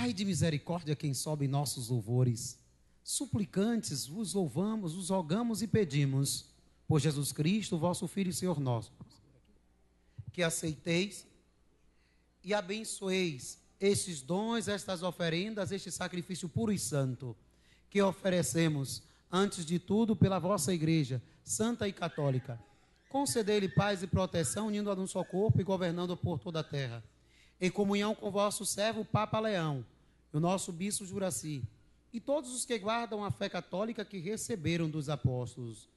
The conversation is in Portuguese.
Pai de misericórdia, quem sobe nossos louvores, suplicantes vos louvamos, vos rogamos e pedimos, por Jesus Cristo, vosso Filho e Senhor nosso, que aceiteis e abençoeis estes dons, estas oferendas, este sacrifício puro e santo, que oferecemos, antes de tudo, pela vossa igreja, santa e católica. Concedei-lhe paz e proteção, unindo-a num só corpo e governando por toda a terra. Em comunhão com vosso servo, o Papa Leão, e o nosso bispo Juraci, e todos os que guardam a fé católica que receberam dos apóstolos.